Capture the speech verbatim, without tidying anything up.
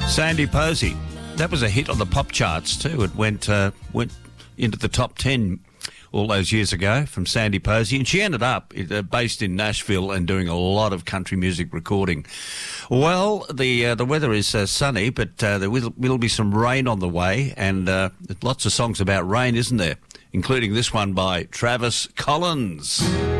Sandy Posey. That was a hit on the pop charts too. It went uh, went into the top ten all those years ago from Sandy Posey, and she ended up uh, based in Nashville and doing a lot of country music recording. Well, the uh, the weather is uh, sunny, but uh, there will, will be some rain on the way, and uh, lots of songs about rain, isn't there? Including this one by Travis Collins.